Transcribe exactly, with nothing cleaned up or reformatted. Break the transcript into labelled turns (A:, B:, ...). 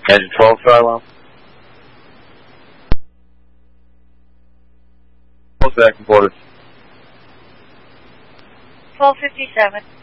A: Engine twelve, Skywell. What's that, quarters?
B: twelve fifty-seven.